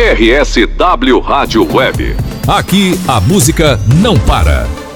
RSW Rádio Web. Aqui a música não para.